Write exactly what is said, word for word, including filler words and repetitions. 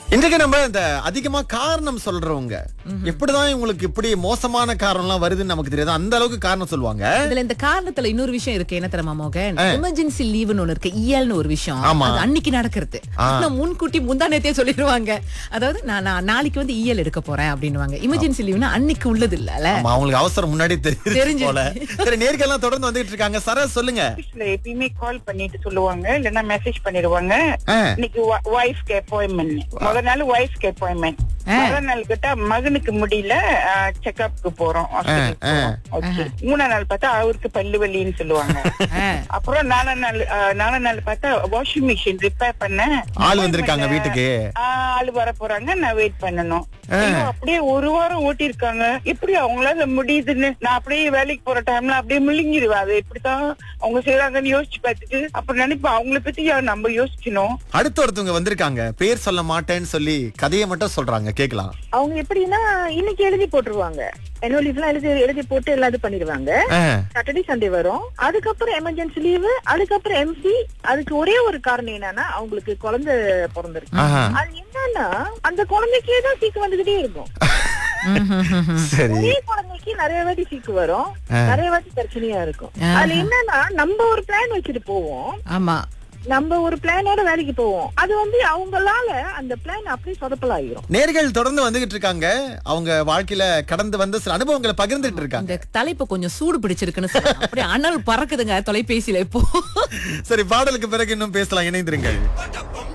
இன்றைக்கு நம்ம இந்த அதிகமா காரணம் சொல்றவங்க எப்படிதான் இவங்களுக்கு இப்படி மோசமான காரணம் எல்லாம் வருதுன்னு நமக்கு தெரியாது. அந்த அளவுக்கு காரணம் சொல்லுவாங்க. இதுல இந்த காரணத்துல இன்னொரு விஷயம் இருக்கு, என்ன தெரியுமா மோகன்? எமர்ஜென்சி லீவ்னு ஒண்ணு இருக்கு, இஎல்னு ஒரு விஷயம். ஆமா. அது அன்னைக்கு நடக்கிறது. ஆனா முன்கூட்டி முந்தானத்தே சொல்லிடுவாங்க. அதாவது நான் நான் நாளைக்கு வந்து இஎல் எடுக்க போறேன் அப்படின்னுவாங்க. எமர்ஜென்சி லீவ்னா அன்னைக்கு உள்ளது இல்லல. ஆமா, அவங்களுக்கு அவசரம் முன்னாடி தெரிஞ்சு போல. சரி, நேர்காணலாம் தொடர்ந்து வந்துட்டு இருக்காங்க. சரா சொல்லுங்க. எப்பயுமே கால் பண்ணிட்டு சொல்லுவாங்க, இல்லன்னா மெசேஜ் பண்ணிடுவாங்க. இன்னைக்கு வைஃப்க்கு அப்பாயின்மெண்ட், முதல் நாள் வைஃப்க்கு அப்பாயின்மெண்ட், முதல் நாள் கிட்ட மகனுக்கு முடியல செக்அப்க்கு போறோம். மூணாம் நாள் பார்த்தா அவருக்கு பல்லு வலின்னு சொல்லுவாங்க. அப்புறம் நாலாம் நாள் நாலாம் நாள் பார்த்தா வாஷிங் மிஷின் ரிப்பேர் பண்ண ஆள் வந்திருக்காங்க வீட்டுக்கு. ஆள் வர போறாங்க, நான் வெயிட் பண்ணணும். அப்படியே ஒரு வாரம் ஓட்டி இருக்காங்க. எப்படி அவங்களால முடியுதுன்னு நான் அப்படியே வேலைக்கு போற டைம்ல அப்படியே முழுங்கிடுவேன். அது எப்படித்தான் அவங்க செய்யறாங்கன்னு யோசிச்சு பார்த்துட்டு அப்புறம் நினைப்பா அவங்கள பத்தி நம்ம யோசிக்கணும். அடுத்த ஒருத்தவங்க வந்திருக்காங்க, பேர் சொல்ல மாட்டேன்னு சொல்லி கதையை மட்டும் சொல்றாங்க, கேக்கலாம். அவங்க எப்படின்னா இன்னைக்கு எழுதி போட்டுருவாங்க, annual leave எல்லாம் எழுதி எழுதி போட்டு எல்லாம் இது பண்ணிடுவாங்க. சாட்டர்டே சண்டே வரும், அதுக்கப்புறம் எமர்ஜென்சி லீவு, அதுக்கப்புறம் எம்சி. அதுக்கு ஒரே ஒரு காரணம் என்னன்னா அவங்களுக்கு குழந்தை பிறந்திருக்கு. அது என்னன்னா அந்த குழந்தைக்கே தான் சீக்கு வந்துகிட்டே இருக்கும். ஒரே குழந்தைக்கு நிறைய வாட்டி சீக்கு வரும், நிறைய வாட்டி பிரச்சனையா இருக்கும். அது என்னன்னா நம்ம ஒரு பிளான் வச்சுட்டு போவோம். ஆமா, நம்ம ஒரு பிளானோட வேலைக்கு போவோம். அது வந்து அவங்களால அந்த பிளான் அப்படியே சொதப்பலாயிரும். நேர்கள் தொடர்ந்து வந்துகிட்டு இருக்காங்க, அவங்க வாழ்க்கையில கடந்து வந்த சில அனுபவங்களை பகிர்ந்துட்டு இருக்காங்க. இந்த தலைப்பு கொஞ்சம் சூடு பிடிச்சிருக்குன்னு சொல்லலாம். அப்படியே அனல் பறக்குதுங்க தொலைபேசியில இப்போ. சரி, பாடலுக்கு பிறகு இன்னும் பேசலாம், இணைந்திருங்கள்.